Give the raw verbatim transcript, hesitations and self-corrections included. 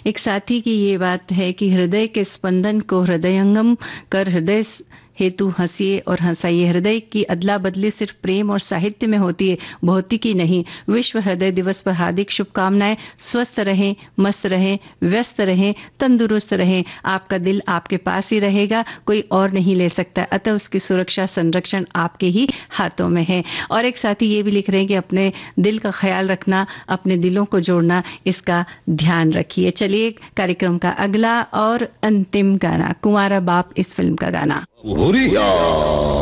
एक साथी की ये बात है कि हृदय के स्पंदन को हृदयंगम कर हृदय हेतु हंसिए और हंसाइए। हृदय की अदला बदली सिर्फ प्रेम और साहित्य में होती है, भौतिकी नहीं। विश्व हृदय दिवस पर हार्दिक शुभकामनाएं। स्वस्थ रहें, मस्त रहें, व्यस्त रहें, तंदुरुस्त रहें। आपका दिल आपके पास ही रहेगा, कोई और नहीं ले सकता, अतः उसकी सुरक्षा संरक्षण आपके ही हाथों में है। और एक साथी ये भी लिख रहे हैं कि अपने दिल का ख्याल रखना, अपने दिलों को जोड़ना, इसका ध्यान रखिए। चलिए कार्यक्रम का अगला और अंतिम गाना, कुंवारा बाप इस फिल्म का गाना। Uriya!